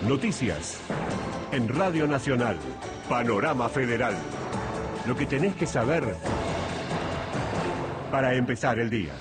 Noticias. En Radio Nacional. Panorama Federal. Lo que tenés que saber para empezar el día.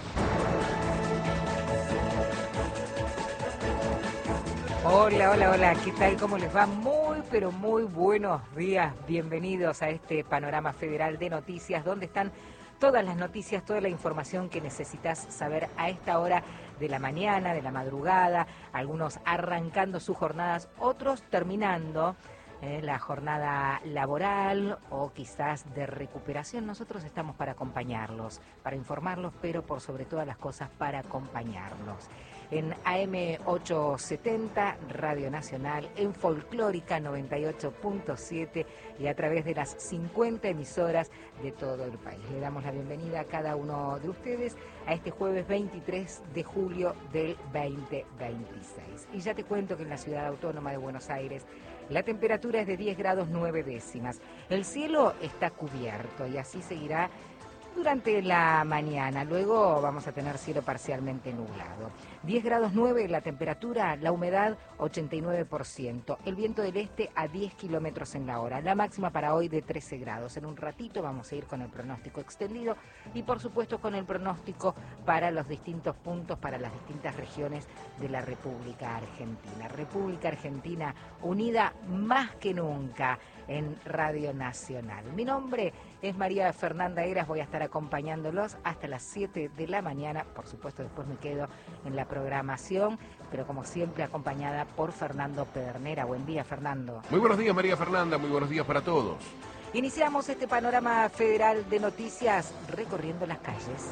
Hola, hola, hola, ¿qué tal? ¿Cómo les va? Muy, pero muy buenos días. Bienvenidos a este Panorama Federal de Noticias, donde están todas las noticias, toda la información que necesitas saber a esta hora de la mañana, de la madrugada, algunos arrancando sus jornadas, otros terminando la jornada laboral o quizás de recuperación. Nosotros estamos para acompañarlos, para informarlos, pero por sobre todas las cosas para acompañarlos. En AM 870, Radio Nacional, en Folclórica 98.7 y a través de las 50 emisoras de todo el país. Le damos la bienvenida a cada uno de ustedes a este jueves 23 de julio del 2026. Y ya te cuento que en la Ciudad Autónoma de Buenos Aires la temperatura es de 10 grados 9 décimas. El cielo está cubierto y así seguirá durante la mañana. Luego vamos a tener cielo parcialmente nublado. 10 grados 9 la temperatura, la humedad 89%. El viento del este a 10 kilómetros en la hora. La máxima para hoy de 13 grados. En un ratito vamos a ir con el pronóstico extendido y por supuesto con el pronóstico para los distintos puntos, para las distintas regiones de la República Argentina. República Argentina unida más que nunca en Radio Nacional. Mi nombre es María Fernanda Heras, voy a estar acompañándolos hasta las 7 de la mañana. Por supuesto, después me quedo en la programación, pero como siempre acompañada por Fernando Pedernera. Buen día, Fernando. Muy buenos días, María Fernanda, muy buenos días para todos. Iniciamos este panorama federal de noticias recorriendo las calles.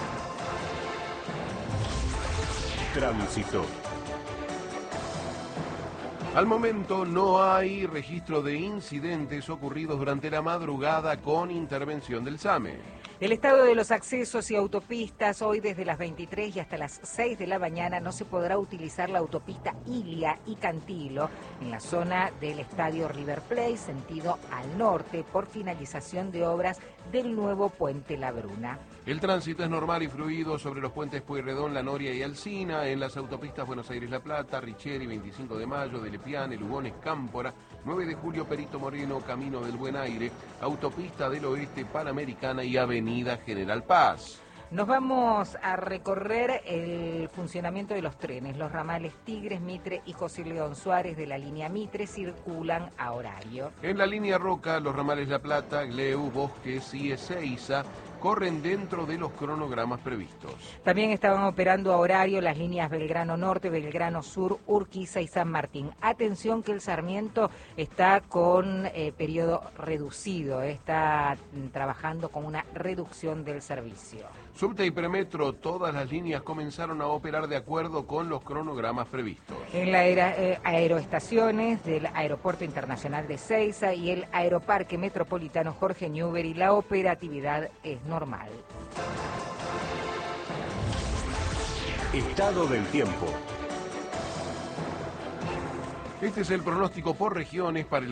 Tránsito. Al momento no hay registro de incidentes ocurridos durante la madrugada con intervención del SAME. El estado de los accesos y autopistas, hoy desde las 23 y hasta las 6 de la mañana no se podrá utilizar la autopista Ilia y Cantilo en la zona del estadio River Plate, sentido al norte, por finalización de obras del nuevo puente La Bruna. El tránsito es normal y fluido sobre los puentes Pueyrredón, La Noria y Alsina, en las autopistas Buenos Aires-La Plata, Richeri, 25 de Mayo, de Lepiane, Lugones, Cámpora, 9 de Julio, Perito Moreno, Camino del Buen Aire, Autopista del Oeste, Panamericana y Avenida General Paz. Nos vamos a recorrer el funcionamiento de los trenes. Los ramales Tigres, Mitre y José León Suárez de la línea Mitre circulan a horario. En la línea Roca, los ramales La Plata, Gleu, Bosques y Ezeiza corren dentro de los cronogramas previstos. También estaban operando a horario las líneas Belgrano Norte, Belgrano Sur, Urquiza y San Martín. Atención que el Sarmiento está con periodo reducido, está trabajando con una reducción del servicio. Subte y Premetro, todas las líneas comenzaron a operar de acuerdo con los cronogramas previstos. En las aeroestaciones del Aeropuerto Internacional de Ezeiza y el Aeroparque Metropolitano Jorge Newbery, la operatividad es normal. Estado del tiempo. Este es el pronóstico por regiones para el